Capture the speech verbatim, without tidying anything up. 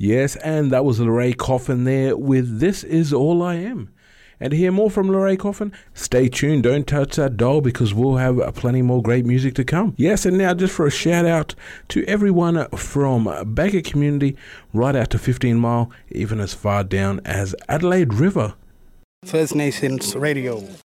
Yes, and that was Lorraine Coffin there with This Is All I Am. And to hear more from Lorraine Coffin, stay tuned, don't touch that dial because we'll have plenty more great music to come. Yes, and now just for a shout out to everyone from Baker Community, right out to fifteen mile, even as far down as Adelaide River. First Nations Radio.